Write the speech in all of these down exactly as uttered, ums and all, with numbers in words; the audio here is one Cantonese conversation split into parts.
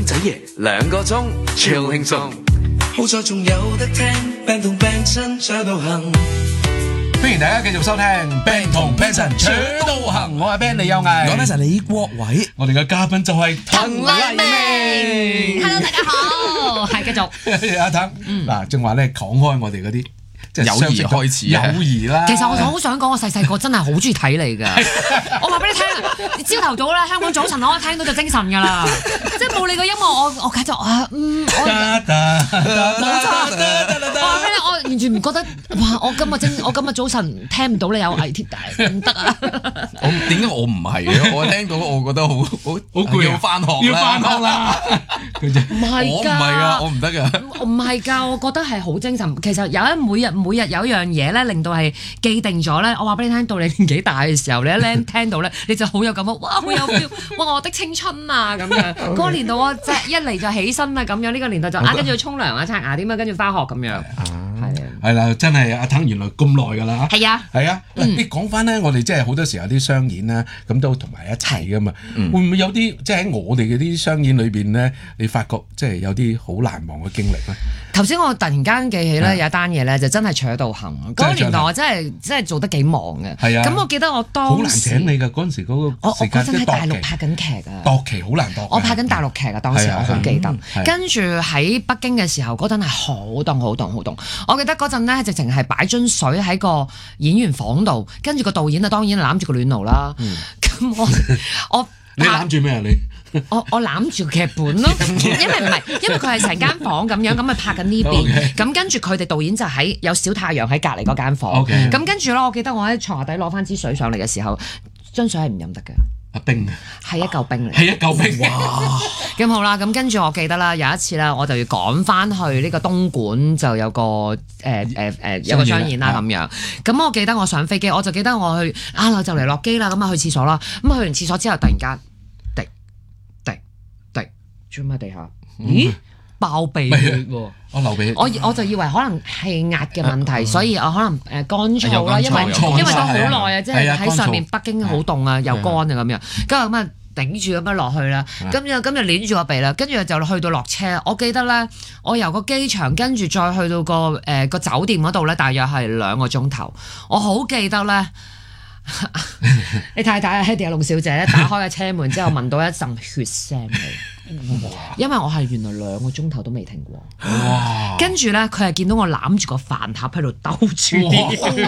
仔爺兩個鐘超輕鬆， 好彩仲有得聽，病同病親搶到行。 歡迎大家繼續收聽《病同病神搶到行》，我係 Ben 李有毅， 我係李國偉， 我哋嘅嘉賓就係滕麗明。Hello， 大家好，係繼續阿滕。嗱，正話咧講開我哋嗰啲。 友誼開始， 友誼啦。 其實我好想講，我細細個真係好中意睇你㗎。我話俾你聽，你朝頭早咧，香港早晨我一聽到就精神㗎啦。即係冇你個音樂，我我繼續啊，嗯，我冇錯。我話俾你，我完全唔覺得，哇！我今日精，我今日早晨聽唔到你有危貼帶，唔得啊！ 我點解我唔係嘅？我聽到我覺得好好好攰，要翻學要翻學啦。 唔係㗎， 我唔係㗎，我唔得㗎。 唔係㗎，我覺得係好精神。其實有一每日每日有一樣嘢咧，令到係既定咗咧。我話俾你聽，到你年紀大嘅時候，你一聽聽到咧，你就好有感覺，哇！好有 feel，哇！我的青春啊咁樣。嗰個年代我即係一嚟就起身啊咁樣，呢個年代就啊跟住去沖涼啊刷牙點啊，跟住翻學咁樣。係係啦，真係阿滕原來咁耐㗎啦。 係啊， 係啊。你講翻咧，我哋即係好多時候啲商演咧，咁都同埋一齊㗎嘛。會唔會有啲即係喺我哋嘅啲商演裏邊咧，你發覺即係有啲好難忘嘅經歷咧？ 頭先我突然間記起咧有一單嘢咧，就真係扯到行。嗰個年代我真係真係做得幾忙嘅。係啊。咁我記得我當時好難請你㗎嗰陣時嗰個時間， 我嗰陣喺大陸拍緊劇啊。 度期好難度。 我拍緊大陸劇啊，當時我好記得。跟住喺北京嘅時候，嗰陣係好凍好凍好凍。我記得嗰陣咧，直情係擺樽水喺個演員房度，跟住個導演啊，當然攬住個暖爐啦。咁我我你攬住咩啊？你我我攬住劇本咯，因為唔係，因為佢係成間房咁樣，咁咪拍緊呢邊。咁跟住佢哋導演就喺有小太陽喺隔離嗰間房。咁跟住咧，我記得我喺床下底攞翻支水上嚟嘅時候，樽水係唔飲得嘅。 阿冰啊， 係一嚿冰嚟， 係一嚿冰。哇！ 咁好啦，咁跟住我記得啦，有一次啦，我就要趕翻去呢個東莞，就有個誒誒誒有個商演啦咁樣。咁我記得我上飛機，我就記得我去啊就嚟落機啦，咁啊去廁所啦。咁去完廁所之後，突然間滴滴滴，做咩地下？咦？爆鼻血喎！ 我流鼻， 我我就以為可能氣壓嘅問題，所以我可能誒乾燥啦，因為因為都好耐啊，即係喺上面北京好凍啊，又乾啊咁樣，跟住咁啊頂住咁樣落去啦，咁就咁就捏住個鼻啦，跟住就去到落車。我記得咧，我由個機場跟住再去到個誒個酒店嗰度咧，大約係兩個鐘頭。我好記得咧。你太太 Hedy 阿龍小姐咧打開個車門之後聞到一陣血腥味，因為我係原來兩個鐘頭都未停過。哇！跟住咧，佢係見到我攬住個飯盒喺度兜住啲血。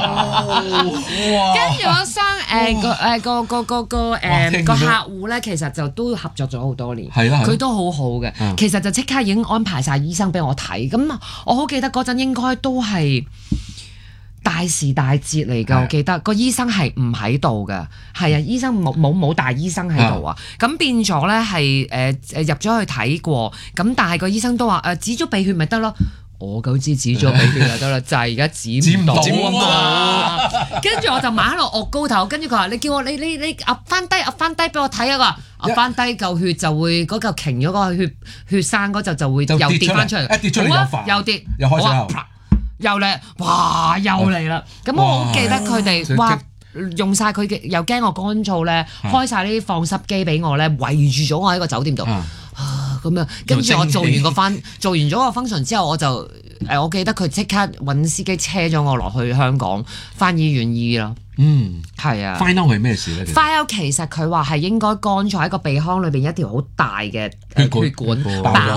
跟住我雙誒個誒個個個個誒個客戶咧，其實就都合作咗好多年，佢都好好嘅。其實就即刻已經安排晒醫生俾我睇。咁我好記得嗰陣應該都係大時大節嚟㗎，我記得個醫生係唔喺度㗎，係啊，醫生冇冇冇大醫生喺度啊，咁變咗咧係誒誒入咗去睇過，咁但係個醫生都話誒止咗鼻血咪得咯，我狗知止咗鼻血就得啦，就係而家止唔到啊，跟住我就猛喺度惡高頭，跟住佢話你叫我你你你壓翻低壓翻低俾我睇啊，佢話壓翻低嚿血就會嗰嚿停咗個血血栓嗰陣就會又跌翻出嚟， 一跌出嚟又煩， 又跌又開始口。 又嚟，哇！又嚟啦！咁我好記得佢哋，哇！用晒佢嘅，又驚我乾燥咧，開晒呢啲放濕機俾我咧，圍住咗我喺個酒店度，啊咁樣。跟住我做完個翻，做完咗個 function 之後，我就誒，我記得佢即刻揾司機車咗我落去香港，翻醫院醫啦。嗯，係啊。 Find out 係咩事咧 ？Find out 其實佢話係應該乾燥喺個鼻腔裏邊一條好大嘅血管爆。